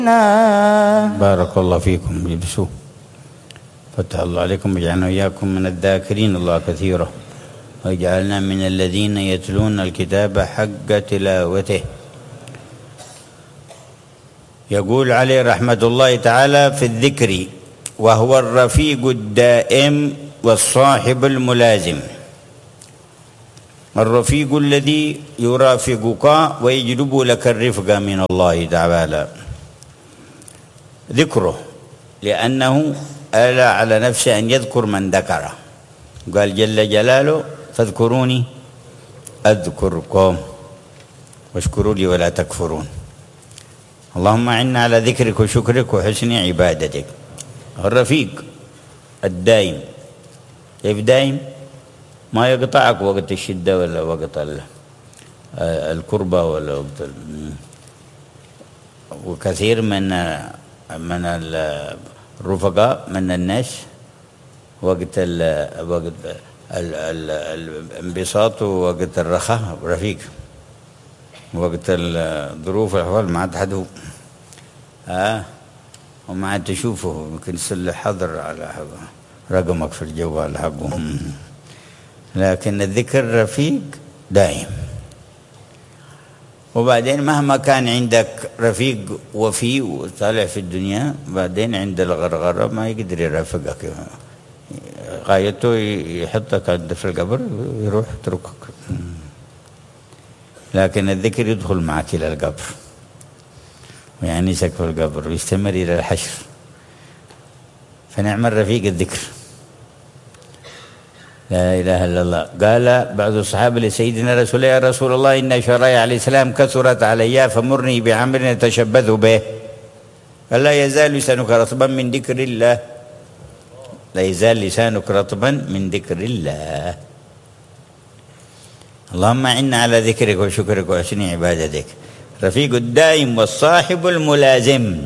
بارك الله فيكم. اجلسوا. فتح الله عليكم واجعلنا وإياكم من الذاكرين الله كثيرا واجعلنا من الذين يتلون الكتاب حق تلاوته. يقول عليه رحمة الله تعالى في الذكر: وهو الرفيق الدائم والصاحب الملازم. الرفيق الذي يرافقك ويجلب لك الرفق من الله تعالى. ذكره لأنه ألا على نفسه أن يذكر من ذكره، قال جل جلاله: فاذكروني أذكركم واشكروا لي ولا تكفرون. اللهم أعنا على ذكرك وشكرك وحسن عبادتك. الرفيق الدائم، كيف دائم؟ ما يقطعك وقت الشدة ولا وقت الكربة ولا وقت وكثير من الرفقاء من الناس وقت الانبساط ووقت الرخاء رفيق، وقت الظروف والأحوال ما عاد حد وما عاد تشوفه، يمكن يصير حظر على رقمك في الجوال حقهم. لكن الذكر رفيق دائم. وبعدين مهما كان عندك رفيق وفي وطالع في الدنيا، بعدين عند الغرغرة ما يقدر يرافقك، غايته يحطك في القبر ويروح يتركك. لكن الذكر يدخل معك إلى القبر ويعنيسك في القبر ويستمر إلى الحشر. فنعم الرفيق الذكر. لا إله إلا الله. قال بعض الصحابة لسيدنا رسول الله: يا رسول الله، إن شرائع الإسلام كثرت علي فمرني بعمل يتشبث به. قال: لا يزال لسانك رطبا من ذكر الله. لا يزال لسانك رطبا من ذكر الله. اللهم أعنا على ذكرك وشكرك وحسن عبادتك. رفيق الدائم والصاحب الملازم.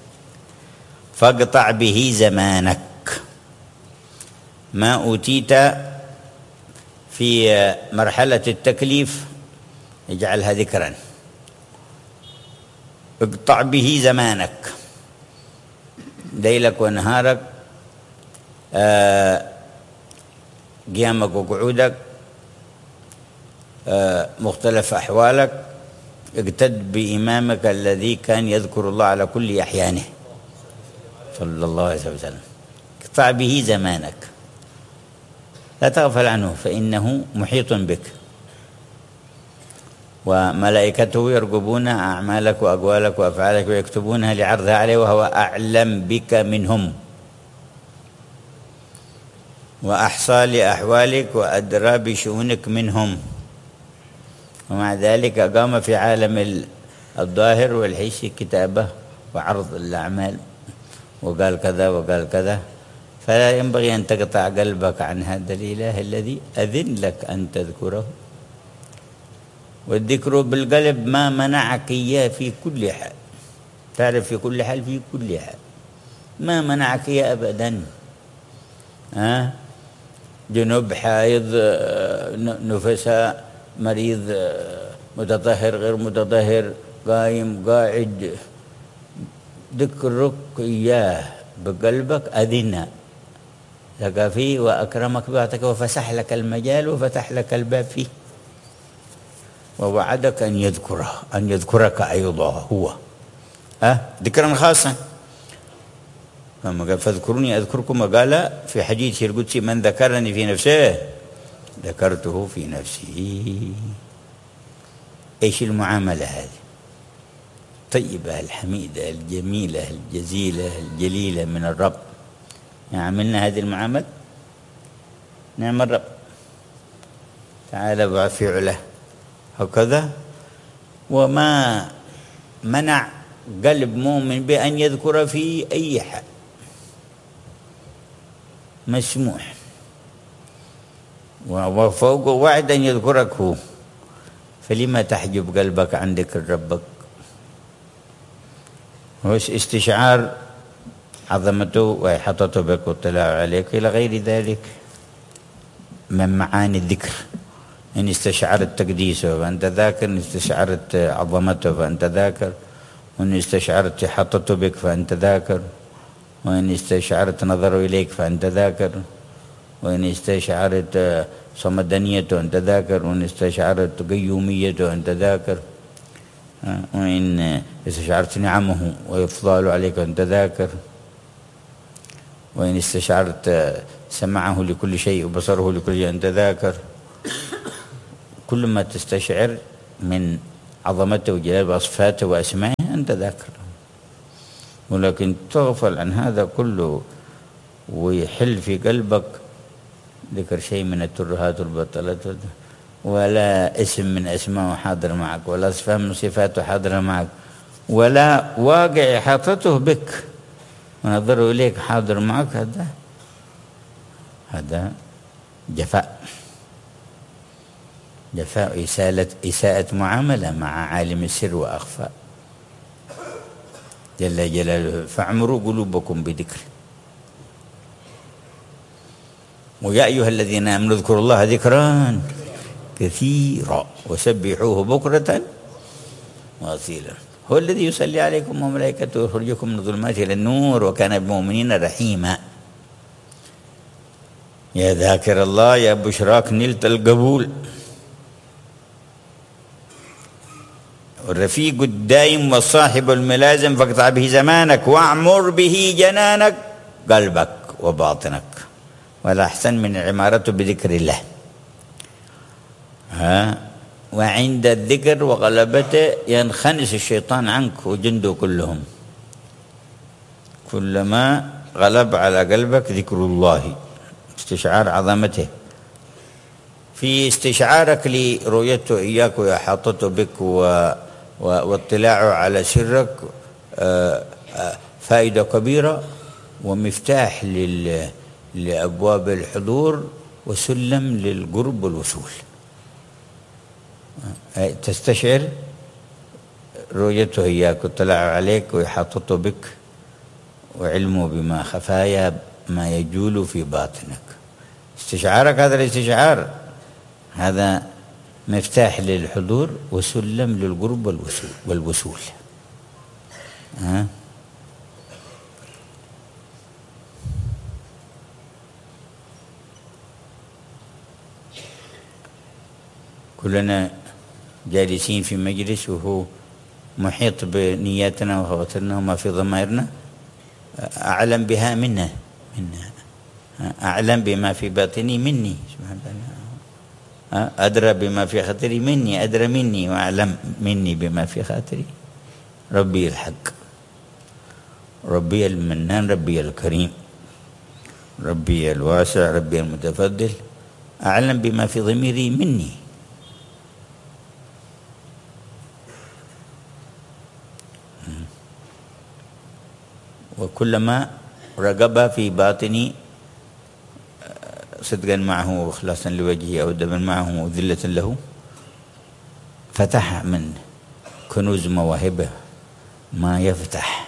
فاقطع به زمانك. ما أوتيت في مرحلة التكليف اجعلها ذكرا. اقطع به زمانك، ليلك ونهارك، قيامك وقعودك، مختلف أحوالك. اقتد بإمامك الذي كان يذكر الله على كل أحيانه صلى الله عليه وسلم. اقطع به زمانك، لا تغفل عنه فإنه محيط بك، وملائكته يرقبون أعمالك وأقوالك وأفعالك ويكتبونها لعرضها عليه، وهو أعلم بك منهم وأحصى لأحوالك وأدرى بشؤونك منهم. ومع ذلك قام في عالم الظاهر والحس كتابة وعرض الأعمال، وقال كذا وقال كذا. فلا ينبغي أن تقطع قلبك عن هذا الإله الذي أذن لك أن تذكره. والذكر بالقلب ما منعك إياه في كل حال. تعرف في كل حال، في كل حال ما منعك إياه أبدا. جنوب، حائض، نفساء، مريض، متطهر، غير متطهر، قايم، قاعد، ذكرك إياه بقلبك أذن لك فيه وأكرمك بعتك وفسح لك المجال وفتح لك الباب فيه، ووعدك أن يذكرك أيضا هو ذكرا خاصا. لما قال: فاذكروني أذكركم، قال في حديث القدسي: من ذكرني في نفسه ذكرته في نفسي. إيش المعاملة هذه الطيبة الحميدة الجميلة الجزيلة الجليلة من الرب؟ عملنا هذه المعاملة، نعم الرب تعالى بعث في عله هكذا. وما منع قلب مؤمن بأن يذكر في أي حال، مسموح، وفوق وعد أن يذكرك هو. فلما تحجب قلبك عن ذكر ربك؟ هو استشعار عظمته وإحاطته بك واطلاع عليك إلى غير ذلك من معاني الذكر. إن استشعرت تقديسه فأنت ذاكر، إن استشعرت عظمته فأنت ذاكر، وإن استشعرت إحاطته بك فأنت ذاكر، وإن استشعرت نظره إليك فأنت ذاكر، وإن استشعرت صمدانيته أنت ذاكر، وإن استشعرت قيوميته أنت ذاكر، وإن استشعرت نعمه وإفضاله عليك أنت ذاكر، وإن استشعرت سمعه لكل شيء وبصره لكل شيء أنت ذاكر. كل ما تستشعر من عظمته وجلاله وصفاته وأسمائه أنت ذاكر. ولكن تغفل عن هذا كله ويحل في قلبك ذكر شيء من الترهات والبطلات، ولا اسم من أسماءه حاضر معك، ولا صفة من صفاته حاضرة معك، ولا واقع إحاطته بك ونظره إليك حاضر معك. هذا جفاء إساءة معاملة مع عالم السر وأخفى جل جلاله. فاعمروا قلوبكم بذكره. ويا أيها الذين آمنوا اذكروا الله ذكرا كثيرا وسبحوه بكرة وأصيلا. هو الذي يصلي عليكم وملائكته يخرجكم من الظلمات إلى النور وكان بالمؤمنين رحيما. يا ذاكر الله يا بشراك نلت القبول. والرفيق الدائم والصاحب الملازم فاقطع به زمانك واعمر به جنانك قلبك وباطنك. ولا أحسن من عمارته بذكر الله. وعند الذكر وغلبته ينخنس الشيطان عنك وجنده كلهم. كلما غلب على قلبك ذكر الله، استشعار عظمته، في استشعارك لرؤيته إياك وإحاطته بك واطلاعه على سرك فائدة كبيرة ومفتاح لأبواب الحضور وسلم للقرب والوصول. تستشعر رؤيته إياك واطلاعه عليك وإحاطته بك وعلمه بما خفايا ما يجول في باطنك. استشعارك هذا الاستشعار هذا مفتاح للحضور وسلم للقرب والوصول. كلنا جالسين في مجلس وهو محيط بنياتنا وخواطرنا وما في ضمائرنا، أعلم بها منا أعلم بما في باطني مني سبحانه وتعالى، أدرى بما في خاطري مني، أدرى مني وأعلم مني بما في خاطري. ربي الحق، ربي المنان، ربي الكريم، ربي الواسع، ربي المتفضل، أعلم بما في ضميري مني. وكلما رغب في باطني صدقا معه واخلاصا لوجهه او ادبا معه وذله له فتح من كنوز مواهبه ما يفتح،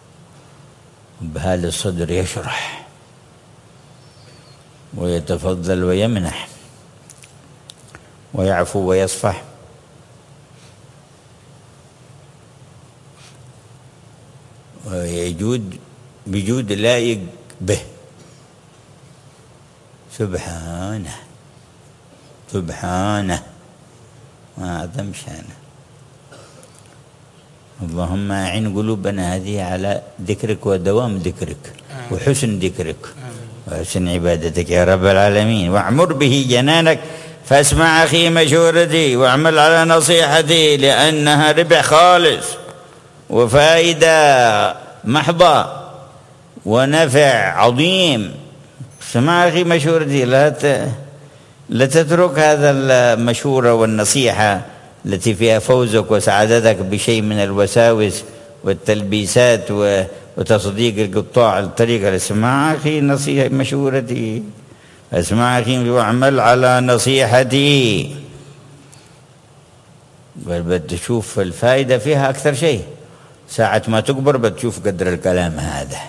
بهذا الصدر يشرح ويتفضل ويمنح ويعفو ويصفح. ويجود بجود لائق به سبحانه سبحانه وأعظم شانه. اللهم أعن قلوبنا هذه على ذكرك ودوام ذكرك وحسن ذكرك وحسن عبادتك يا رب العالمين. واعمر به جنانك فاسمع أخي مشورتي واعمل على نصيحتي لأنها ربح خالص وفائدة محضة ونفع عظيم. اسمع أخي مشورتي، لا تترك هذا المشورة والنصيحة التي فيها فوزك وسعادتك بشيء من الوساوس والتلبيسات وتصديق القطاع الطريق. اسمع أخي نصيحة مشورتي، اسمع أخي واعمل على نصيحتي. بتشوف الفائدة فيها أكثر شيء. ساعة ما تكبر بتشوف قدر الكلام هذا.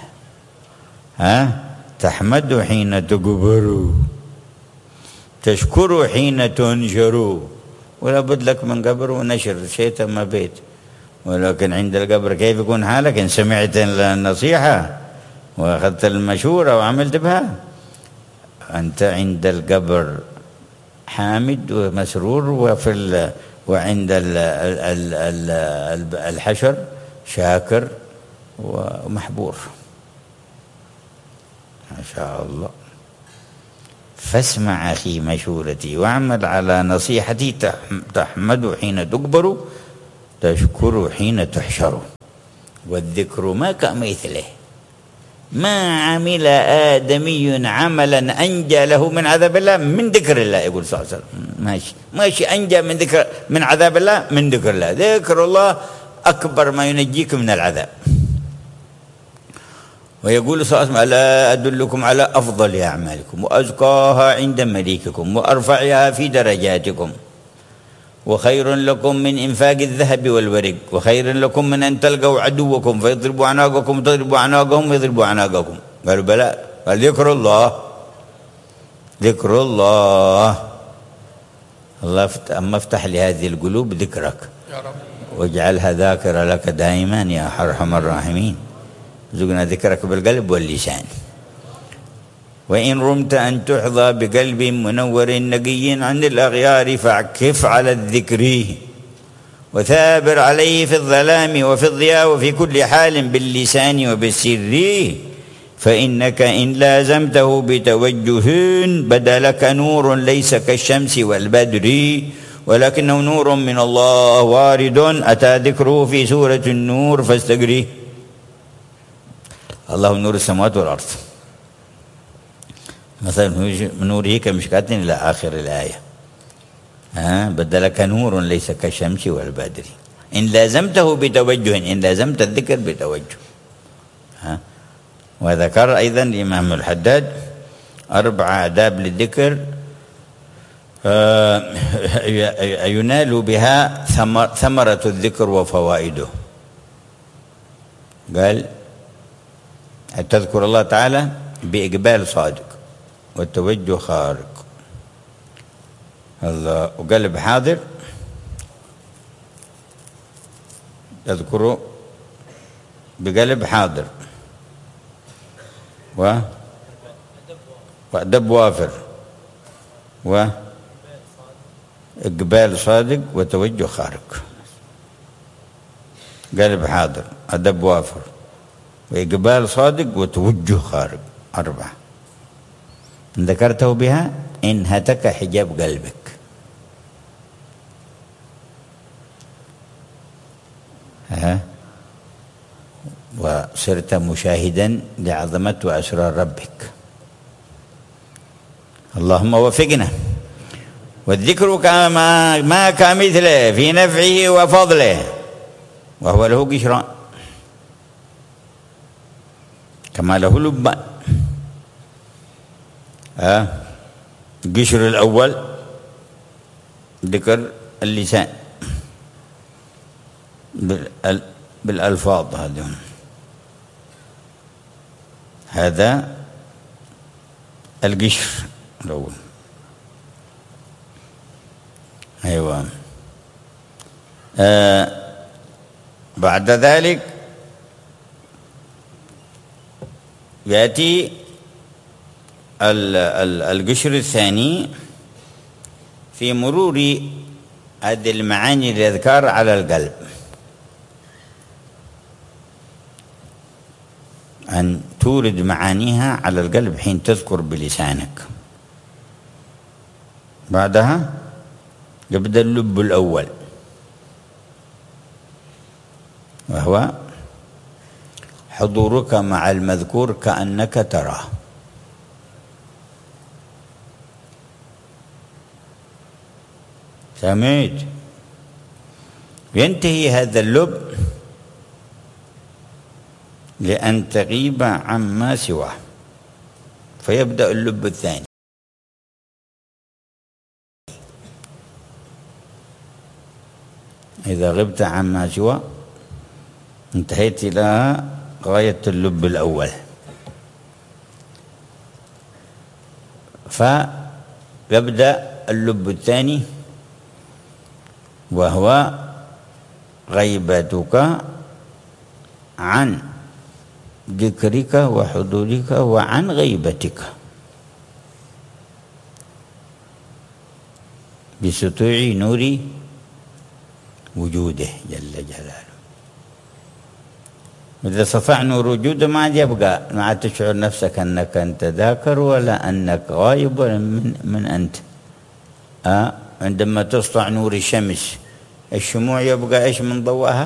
تحمد حين تكبر، تشكر حين تنشر. ولا بد لك من قبر ونشر، شيء ما بيت ولكن عند القبر كيف يكون حالك إن سمعت النصيحة وأخذت المشورة وعملت بها؟ أنت عند القبر حامد ومسرور، وعند الحشر شاكر ومحبور. ما شاء الله. فاسمع أخي مشورتي واعمل على نصيحتي، تحمد حين تكبر، تشكر حين تحشر. والذكر ما كمثله، ما عمل آدمي عملا أنجى له من عذاب الله من ذكر الله. يقول صلى الله عليه وسلم ماشي أنجى من عذاب الله من ذكر الله. ذكر الله أكبر ما ينجيك من العذاب. ويقول صلى الله عليه وسلم: ألا أدلكم على أفضل أعمالكم وأزكاها عند مليككم وأرفعها في درجاتكم، وخير لكم من إنفاق الذهب والورق، وخير لكم من أن تلقوا عدوكم فيضربوا أعناقكم وتضربوا أعناقهم ويضربوا أعناقكم. قالوا بلى. قال: ذكر الله. ذكر الله. الله أما افتح لهذه القلوب ذكرك يا رب، واجعلها ذاكرة لك دائما يا أرحم الراحمين. رزقنا ذكرك بالقلب واللسان. وإن رمت أن تحظى بقلب منور نقي عن الأغيار فاعكف على الذكر، وثابر عليه في الظلام وفي الضياء وفي كل حال باللسان وبالسر، فإنك إن لازمته بتوجه بدا لك نور ليس كالشمس والبدر، ولكنه نور من الله وارد أتى ذكره في سورة النور فاستقره. الله نور السماوات والأرض، مثلا من نوره كمشكاة إلى آخر الآية. بدلك نور ليس كالشمس والبدر إن لازمته بتوجه، إن لازمت الذكر بتوجه. وذكر أيضا الإمام الحداد 4 آداب للذكر ينال بها ثمرة الذكر وفوائده. قال: تذكر الله تعالى بإقبال صادق والتوجه خارق، الله وقلب حاضر، تذكره بقلب حاضر، وأدب وافر، وإقبال صادق وتوجه خارق. قلب حاضر، أدب وافر، وإقبال صادق وتوجه خارج. 4 إن ذكرته بها انهتك حجاب قلبك. وصرت مشاهدا لعظمة وأسرار ربك. اللهم وفقنا. والذكر ما كمثله في نفعه وفضله، وهو له قشران كما له لبان. القشر الأول ذكر اللسان بالألفاظ، هذا القشر الأول. أيوة. بعد ذلك يأتي القشر الثاني في مرور هذه المعاني الأذكار على القلب، أن تورد معانيها على القلب حين تذكر بلسانك. بعدها يبدأ اللب الأول، وهو حضورك مع المذكور كأنك تراه. سمعت؟ ينتهي هذا اللب لأن تغيب عما سواه، فيبدأ اللب الثاني. إذا غبت عما سواه انتهيت إلى غاية اللب الأول، فيبدأ اللب الثاني، وهو غيبتك عن ذكرك وحضورك وعن غيبتك بسطوع نور وجوده جل جلاله. إذا سطع نور وجوده ما عاد يبقى، ما عاد تشعر نفسك أنك أنت ذاكر ولا أنك غايب ولا من أنت. عندما تسطع نور الشمس الشموع يبقى إيش من ضوءها؟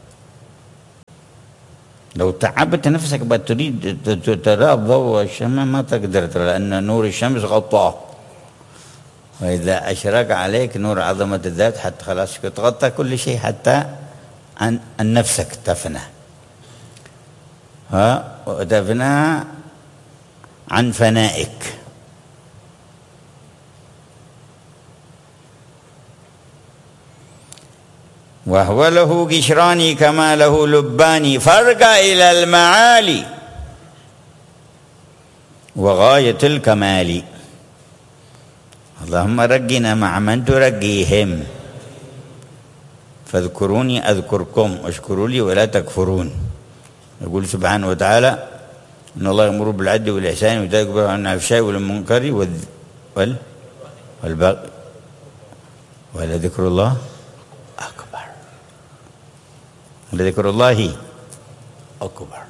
لو تعبت نفسك بتريد ترى ضوء الشمس ما تقدر ترى، لأن نور الشمس غطاه. وإذا أشرق عليك نور عظمة الذات حتى خلاص تغطى كل شيء حتى عن نفسك تفنى. وتفنى عن فنائك. وهو له قشران كما له لبان فرق إلى المعالي وغاية الكمال. اللهم رقنا مع من ترقيهم، فاذكروني أذكركم واشكروا لي ولا تكفرون. يقول سبحانه وتعالى إن الله يأمر بالعدل والإحسان وإيتاء ذي القربى وينهى عن الفحشاء والمنكر والبغي ولذكر الله أكبر. ولذكر الله أكبر.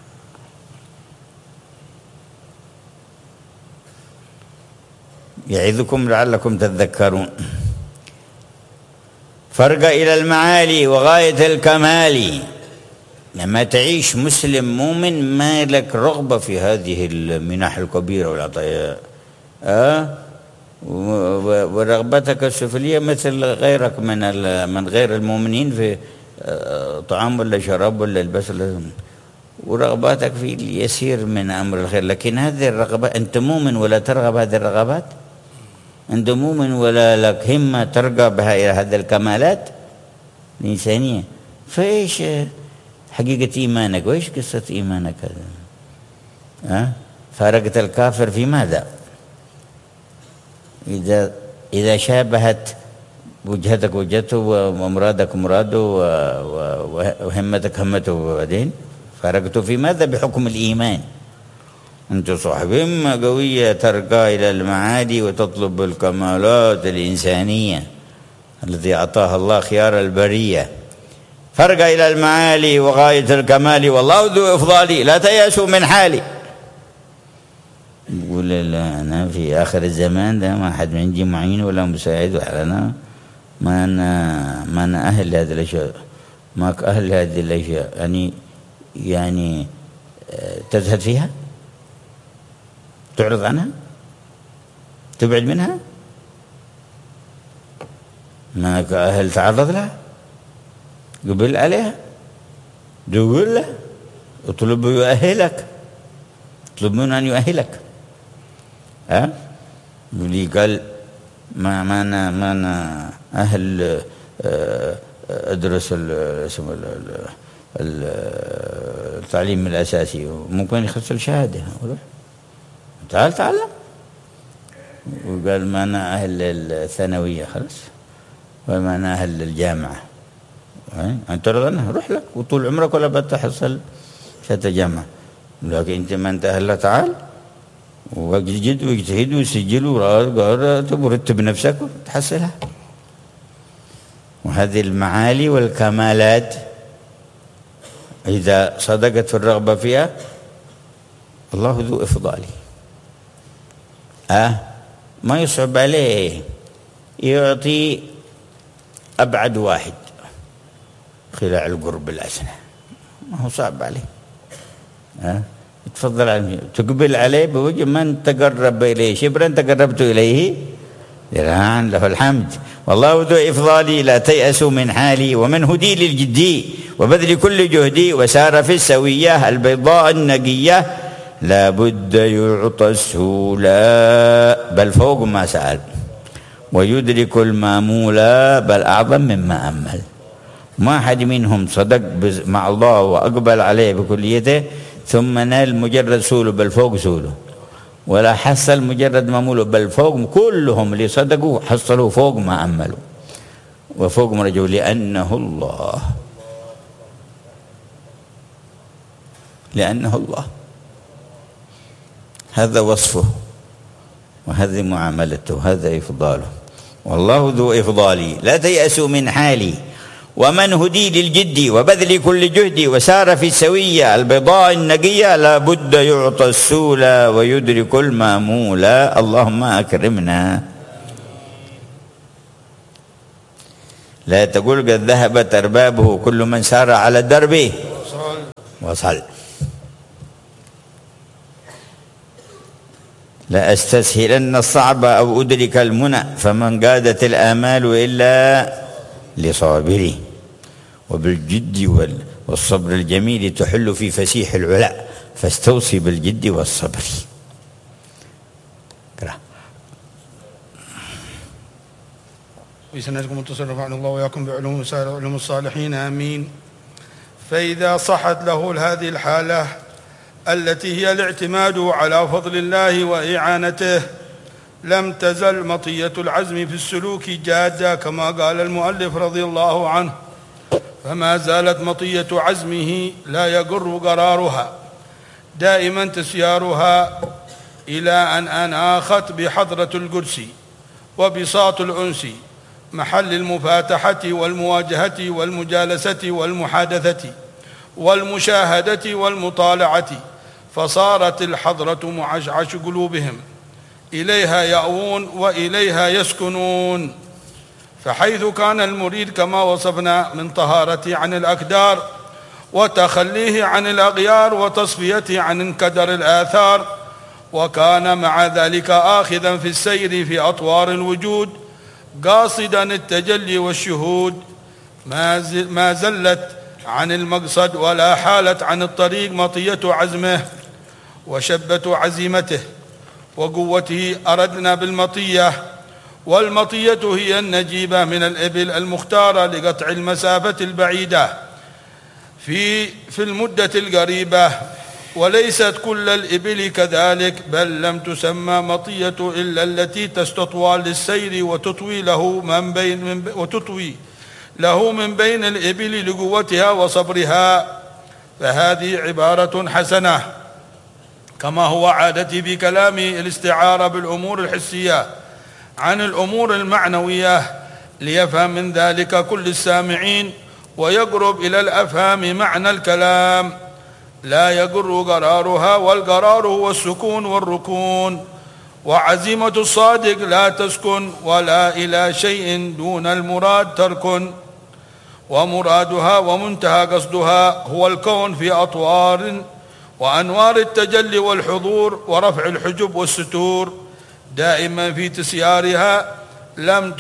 يعظكم لعلكم تذكرون. فرق إلى المعالي وغاية الكمال. لما تعيش مسلم مؤمن ما لك رغبة في هذه المنح الكبيرة والعطايا، ورغبتك السفلية مثل غيرك من غير المؤمنين في طعام ولا شراب ولا لباس ورغباتك في اليسير من أمر الخير. لكن هذه الرغبات أنت مؤمن ولا ترغب هذه الرغبات؟ أنت مؤمن ولا لك همة ترقى بها إلى هذه الكمالات الإنسانية؟ فإيش حقيقة إيمانك وإيش قصة إيمانك هذا؟ فارقت الكافر في ماذا؟ إذا شابهت وجهتك وجهته ومرادك مراده وهمتك همته، وبعدين فارقته في ماذا؟ بحكم الإيمان. أنت صاحب همة قوية ترقى إلى المعالي وتطلب الكمالات الإنسانية التي أعطاها الله خيار البرية. فرق إلى المعالي وغاية الكمال والله ذو إفضالي لا تيأسوا من حالي. يقول لا أنا في آخر الزمان ده ما حد عندي معين ولا مساعد وحلنا ما أنا أهل لهذه الأشياء، ماك أهل لهذه الأشياء. يعني تزهد فيها، تعرض عنها، تبعد منها، ماك أهل تعرض لها، قبل عليها، تقول له اطلب يؤهلك، اطلب منه أن يؤهلك. اللي قال ما أنا أهل أدرس التعليم الأساسي، ممكن يخسر الشهادة، تعال تعلم. وقال ما أنا أهل الثانوية خلاص، وما أنا أهل الجامعة. أنت ترضى عنها روح لك وطول عمرك ولا بتحصل شهادة جامعة. لكن أنت ما أنت أهلها تعال واجد واجتهد وسجل ورتب نفسك وتحصلها. وهذه المعالي والكمالات إذا صدقت في الرغبة فيها الله ذو إفضال. ما يصعب عليه، يعطي أبعد واحد خلاع القرب الأسنى، ما هو صعب عليه. تفضل عليه، تقبل عليه بوجه من تقرب إليه شبرا تقربت إليه ذراعا، له الحمد. والله ذو إفضالي لا تيأسوا من حالي ومن هدي للجدي وبذل كل جهدي وسار في السوية البيضاء النقية لا بد يعطى السولا بل فوق ما سأل ويدرك المامولا بل أعظم مما أمل. ما حد منهم صدق مع الله وأقبل عليه بكليته ثم نال مجرد سوله بل فوق سوله، ولا حصل مجرد ماموله بل فوق. كلهم اللي صدقوا حصلوا فوق ما أملوا وفوق ما رجوا، لأنه الله لأنه الله، هذا وصفه وهذه معاملته، هذا إفضاله، والله ذو إفضالي. لا تيأسوا من حالي ومن هدي للجد وبذل كل جهدي، وسار في السوية البيضاء النقية، لا بد يعطى السولى ويدرك المامولا. اللهم أكرمنا. لا تقول قد ذهبت أربابه، كل من سار على الدرب وصل. لا أستسهلن الصعب أو أدرك المنى، فمن قادت الآمال إلا لصابره. وبالجد والصبر الجميل تحل في فسيح العلا، فاستوصي بالجد والصبر. بسندكم متصل رفعنا الله وإياكم بعلوم سائر علوم الصالحين آمين. فإذا صحت له هذه الحالة التي هي الاعتماد على فضل الله وإعانته، لم تزل مطية العزم في السلوك جادة كما قال المؤلف رضي الله عنه، فما زالت مطية عزمه لا يقر قرارها، دائما تسيارها إلى أن أناخت بحضرة القدس وبساط الأنس، محل المفاتحة والمواجهة والمجالسة والمحادثة والمشاهدة والمطالعة، فصارت الحضرة معشعش قلوبهم، إليها يأوون وإليها يسكنون. فحيث كان المريد كما وصفنا من طهارته عن الأكدار وتخليه عن الأغيار وتصفيته عن انكدر الآثار، وكان مع ذلك آخذا في السير في أطوار الوجود قاصدا التجلي والشهود، ما زلت عن المقصد ولا حالت عن الطريق مطية عزمه وشبة عزيمته وقوته. أردنا بالمطية، والمطية هي النجيبة من الإبل المختارة لقطع المسافة البعيدة في المدة القريبة، وليست كل الإبل كذلك، بل لم تسمى مطية إلا التي تستطوى للسير وتطوي له من بين الإبل لقوتها وصبرها. فهذه عبارة حسنة كما هو عادتي في كلامي الاستعارة بالأمور الحسية عن الأمور المعنوية، ليفهم من ذلك كل السامعين ويقرب إلى الأفهام معنى الكلام، لا يقر قرارها، والقرار هو السكون والركون. وعزيمة الصادق لا تسكن ولا إلى شيء دون المراد ترك، ومرادها ومنتهى قصدها هو الكون في أطوار وأنوار التجلي والحضور ورفع الحجب والستور، دائما في تسيارها لم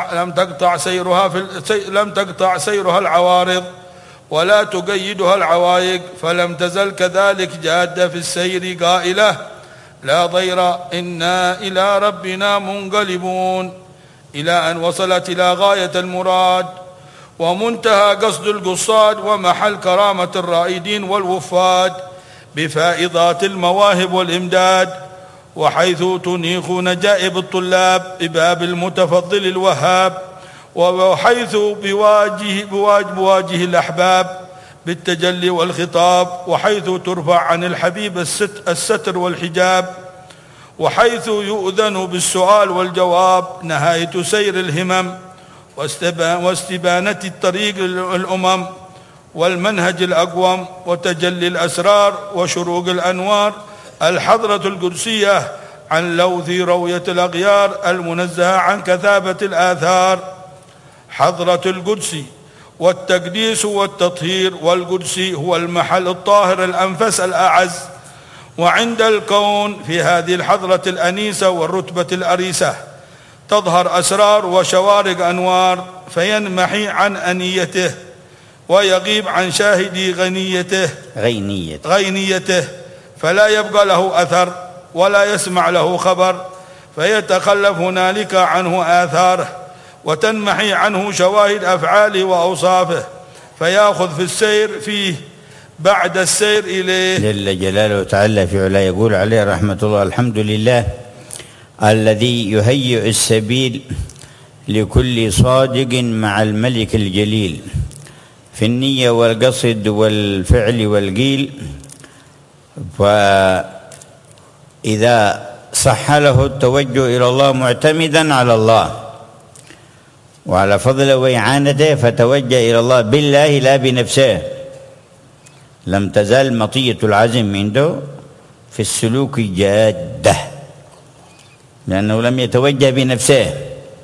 تقطع سيرها العوارض ولا تقيدها العوائق، فلم تزل كذلك جادة في السير قائلة لا ضير إنا إلى ربنا منقلبون، إلى أن وصلت إلى غاية المراد ومنتهى قصد القصاد ومحل كرامة الرائدين والوفاد بفائضات المواهب والإمداد، وحيث تنيخ نجائب الطلاب بباب المتفضل الوهاب، وحيث بواجه الأحباب بالتجلي والخطاب، وحيث ترفع عن الحبيب الستر والحجاب، وحيث يؤذن بالسؤال والجواب، نهاية سير الهمم واستبانة الطريق الأمم والمنهج الأقوم وتجلي الأسرار وشروق الأنوار، الحضرة القدسية عن لوث روية الأغيار المنزهة عن كثافة الآثار. حضرة القدس والتقديس والتطهير، والقدس هو المحل الطاهر الأنفس الأعز، وعند الكون في هذه الحضرة الأنيسة والرتبة الأريسة تظهر أسرار وشوارق أنوار، فينمحي عن أنيته ويغيب عن شاهدي غينيته، فلا يبقى له أثر ولا يسمع له خبر، فيتخلف هنالك عنه آثاره وتنمحي عنه شواهد أفعاله وأوصافه، فيأخذ في السير فيه بعد السير إليه. جل جلاله تعالى في علا يقول عليه رحمة الله: الحمد لله الذي يهيئ السبيل لكل صادق مع الملك الجليل في النية والقصد والفعل والقيل، فإذا صح له التوجه إلى الله معتمدا على الله وعلى فضله وإعانته فتوجه إلى الله بالله لا بنفسه، لم تزال مطية العزم عنده في السلوك جادة، لأنه لم يتوجه بنفسه.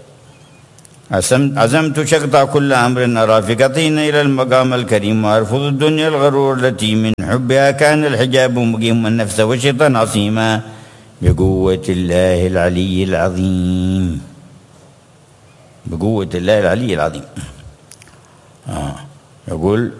عزمت شقطع كل أمر رافقتين إلى المقام الكريم وأرفض الدنيا الغرور التي من حبها كان الحجاب مقيم النفس والشيطان عصيما بقوة الله العلي العظيم. بقوة الله العلي العظيم. يقول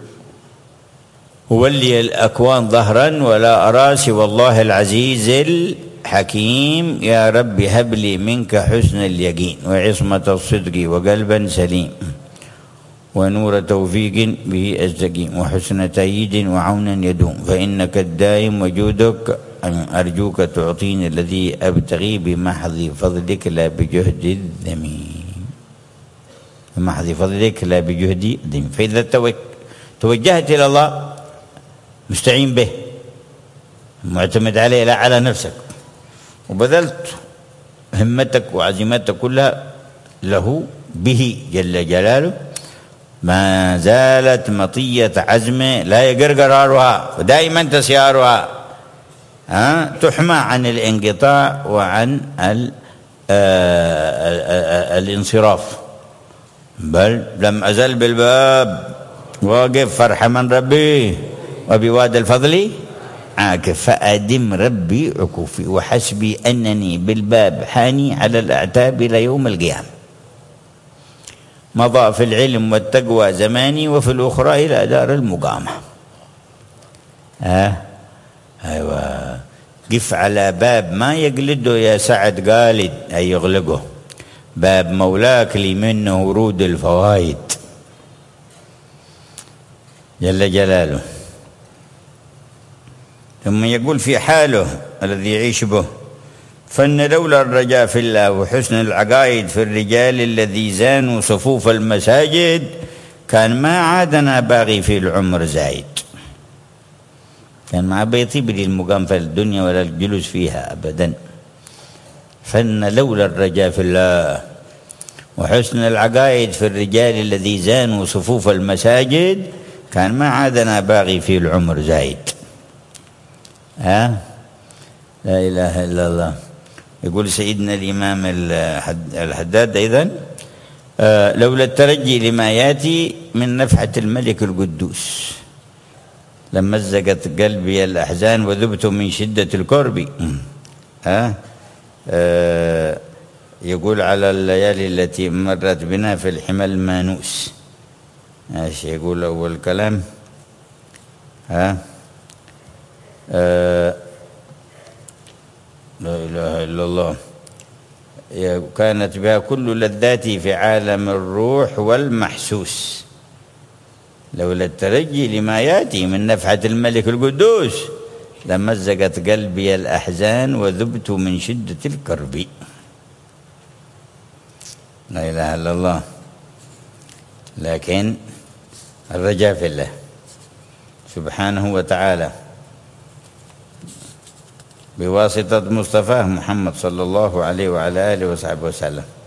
هولي الأكوان ظهرا ولا أرى سوى الله العزيز الحكيم، يا رب هب لي منك حسن اليقين وعصمة الصدق وقلبا سليم ونور توفيق به أستقيم وحسن تأييد وعونا يدوم، فإنك الدائم وجودك أرجوك تعطيني الذي أبتغي بمحض فضلك لا بجهد الذميم، بمحض فضلك لا بجهد الذميم. فإذا توجهت إلى الله مستعين به معتمد عليه لا على نفسك، وبذلت همتك وعزيمتك كلها له به جل جلاله، ما زالت مطية عزمه لا يقرقرارها ودائما تسيارها تحمى عن الانقطاع وعن الانصراف. بل لم أزل بالباب واقف فرح من ربي وبواد الفضل عاكف، فأدم ربي عكوفي وحسبي أنني بالباب حاني على الأعتاب إلى يوم القيامة. مضى في العلم والتقوى زماني وفي الأخرى إلى دار المقامة. أيوة، قف على باب ما يقلده يا سعد قالد أي يغلقه، باب مولاك لي منه ورود الفوائد جل جلاله. ثم يقول في حاله الذي يعيش به: فإن لولا الرجاء في الله وحسن العقائد في الرجال الذي زانوا صفوف المساجد كان ما عادنا باغي في العمر زايد. كان ما بيطيب لي المقام في الدنيا ولا الجلوس فيها أبدا. فإن لولا الرجاء في الله وحسن العقائد في الرجال الذي زانوا صفوف المساجد كان ما عادنا باغي في العمر زايد. لا إله إلا الله. يقول سيدنا الإمام الحداد أيضا: لولا الترجي لما يأتي من نفحة الملك القدوس لمزقت قلبي الأحزان وذبت من شدة الكرب. يقول على الليالي التي مرت بنا في الحمى المانوس. ايش يقول أول كلام؟ لا إله إلا الله. كانت بها كل لذاتي في عالم الروح والمحسوس. لولا الترجي لما يأتي من نفحة الملك القدوس لمزقت قلبي الأحزان وذبت من شدة الكرب. لا إله إلا الله. لكن الرجاء في الله سبحانه وتعالى بواسطة مصطفاه محمد صلى الله عليه وعلى آله وصحبه وسلم.